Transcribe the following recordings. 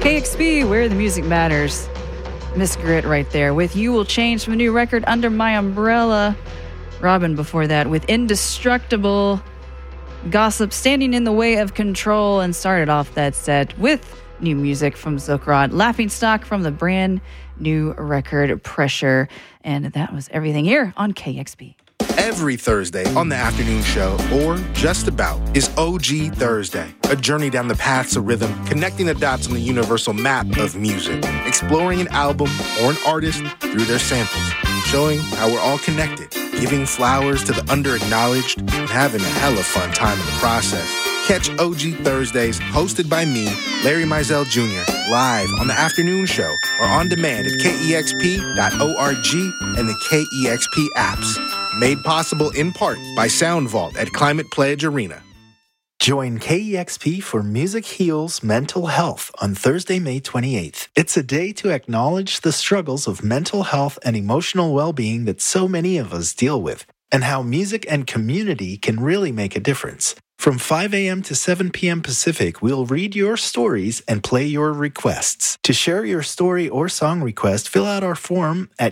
KXP, where the music matters. Miss Grit right there with You Will Change from the new record Under My Umbrella. Robin before that with Indestructible. Gossip Standing in the Way of Control, and started off that set with new music from Zuckrot, Laughing Stock from the brand new record Pressure. And that was everything here on KXP. Every Thursday on the afternoon show, or just about, is OG Thursday, a journey down the paths of rhythm, connecting the dots on the universal map of music, exploring an album or an artist through their samples, showing how we're all connected, giving flowers to the under-acknowledged, and having a hella fun time in the process. Catch OG Thursdays, hosted by me, Larry Mizell Jr., live on the afternoon show or on demand at KEXP.org and the KEXP apps. Made possible in part by Sound Vault at Climate Pledge Arena. Join KEXP for Music Heals Mental Health on Thursday, May 28th. It's a day to acknowledge the struggles of mental health and emotional well-being that so many of us deal with, and how music and community can really make a difference. From 5 a.m. to 7 p.m. Pacific, we'll read your stories and play your requests. To share your story or song request, fill out our form at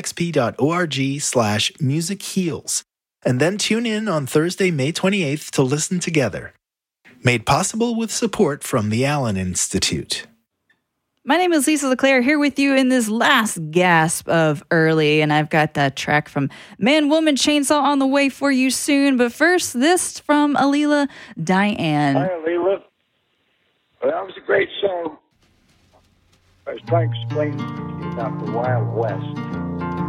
kexp.org/musicheals. And then tune in on Thursday, May 28th to listen together. Made possible with support from the Allen Institute. My name is Lisa LeClaire, here with you in this last gasp of early, and I've got that track from Man, Woman, Chainsaw on the way for you soon. But first, this from Alila Diane. Hi, Alila. Well, that was a great song. I was trying to explain to you about the Wild West.